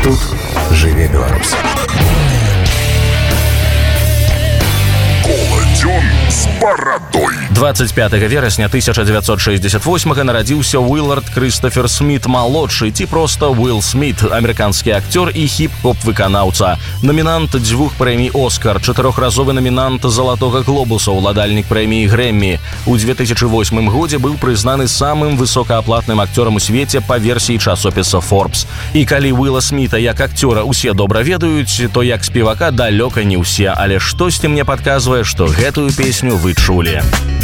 Тут жыве Беларусь. Коладзён з барадой. 25 верасня 1968 нарадзіўся Уиллард Крыстофер Смит малодшы, ці проста Уилл Смит, амерыканскі акцёр і хіп-хоп выканаўца. Намінант 2 прэмій «Оскар», 4-разовы намінант «Залатога глобуса», уладальнік прэміі «Грэммі». У 2008 годзе быў прызнаны самым высокааплатным акцёрам у свеце па версіі часопіса Forbes. І калі Уилла Сміта як акцёра усе добра ведаюць, то як спевака далёка не ўсе, але штосьці мне падказвае, што гэтую песню вы чулі.